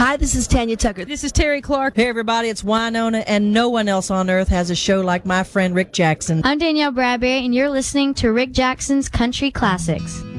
Hi, this is Tanya Tucker. This is Terry Clark. Hey everybody, it's Winona, and no one else on earth has a show like my friend Rick Jackson. I'm Danielle Bradbury, and you're listening to Rick Jackson's Country Classics.